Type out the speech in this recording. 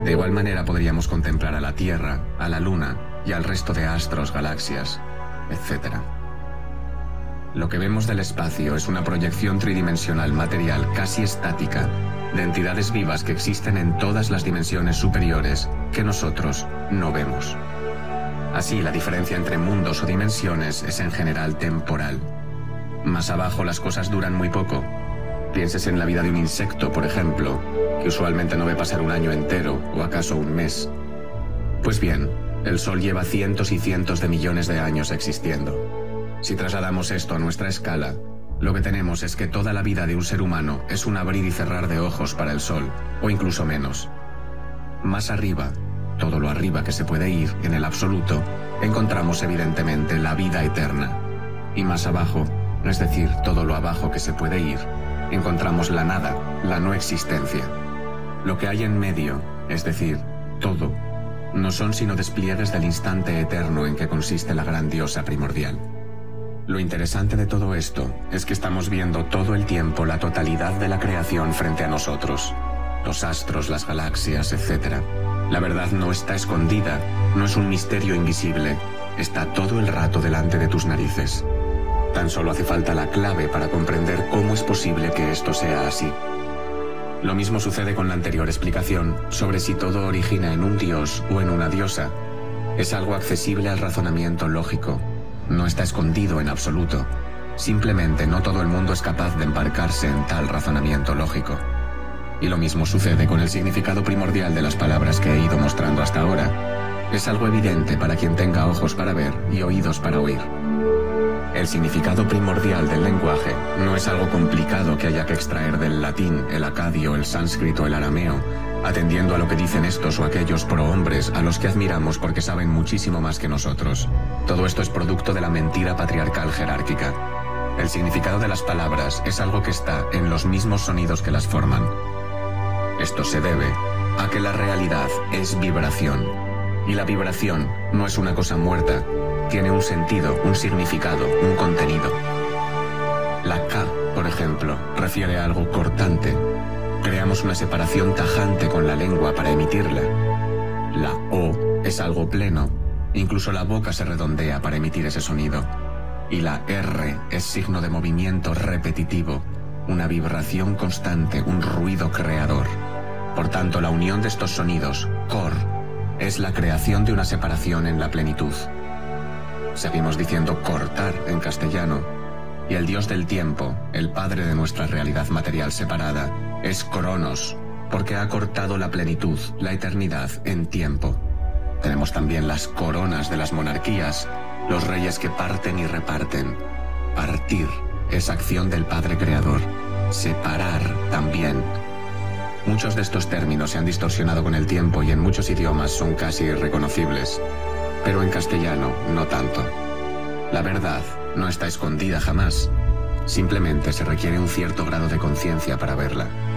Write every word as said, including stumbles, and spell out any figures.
De igual manera podríamos contemplar a la Tierra, a la Luna y al resto de astros, galaxias, etcétera. Lo que vemos del espacio es una proyección tridimensional material casi estática de entidades vivas que existen en todas las dimensiones superiores que nosotros no vemos. Así, la diferencia entre mundos o dimensiones es en general temporal. Más abajo las cosas duran muy poco. Pienses en la vida de un insecto, por ejemplo, que usualmente no ve pasar un año entero o acaso un mes. Pues bien, el Sol lleva cientos y cientos de millones de años existiendo. Si trasladamos esto a nuestra escala, lo que tenemos es que toda la vida de un ser humano es un abrir y cerrar de ojos para el Sol, o incluso menos. Más arriba, todo lo arriba que se puede ir, en el absoluto, encontramos evidentemente la vida eterna. Y más abajo, es decir, todo lo abajo que se puede ir, encontramos la nada, la no existencia. Lo que hay en medio, es decir, todo, no son sino despliegues del instante eterno en que consiste la gran diosa primordial. Lo interesante de todo esto es que estamos viendo todo el tiempo la totalidad de la creación frente a nosotros. Los astros, las galaxias, etcétera. La verdad no está escondida, no es un misterio invisible, está todo el rato delante de tus narices. Tan solo hace falta la clave para comprender cómo es posible que esto sea así. Lo mismo sucede con la anterior explicación sobre si todo origina en un dios o en una diosa. Es algo accesible al razonamiento lógico. No está escondido en absoluto. Simplemente no todo el mundo es capaz de embarcarse en tal razonamiento lógico. Y lo mismo sucede con el significado primordial de las palabras que he ido mostrando hasta ahora. Es algo evidente para quien tenga ojos para ver y oídos para oír. El significado primordial del lenguaje no es algo complicado que haya que extraer del latín, el acadio, el sánscrito, el arameo, atendiendo a lo que dicen estos o aquellos prohombres a los que admiramos porque saben muchísimo más que nosotros. Todo esto es producto de la mentira patriarcal jerárquica. El significado de las palabras es algo que está en los mismos sonidos que las forman. Esto se debe a que la realidad es vibración, y la vibración no es una cosa muerta, tiene un sentido, un significado, un contenido. La K, por ejemplo, refiere a algo cortante. Creamos una separación tajante con la lengua para emitirla. La O es algo pleno, incluso la boca se redondea para emitir ese sonido. Y la R es signo de movimiento repetitivo, una vibración constante, un ruido creador. Por tanto, la unión de estos sonidos, cor, es la creación de una separación en la plenitud. Seguimos diciendo cortar en castellano, y el dios del tiempo, el padre de nuestra realidad material separada, es Cronos, porque ha cortado la plenitud, la eternidad, en tiempo. Tenemos también las coronas de las monarquías, los reyes que parten y reparten. Partir es acción del Padre Creador. Separar también. Muchos de estos términos se han distorsionado con el tiempo y en muchos idiomas son casi irreconocibles, pero en castellano no tanto. La verdad no está escondida jamás, simplemente se requiere un cierto grado de conciencia para verla.